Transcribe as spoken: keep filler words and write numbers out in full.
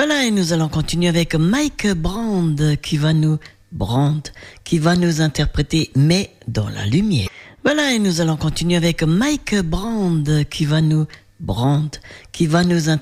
Voilà, et nous allons continuer avec Mike Brand qui va nous Brand qui va nous interpréter Mais dans la lumière. Voilà, et nous allons continuer avec Mike Brand qui va nous Brand qui va nous interpréter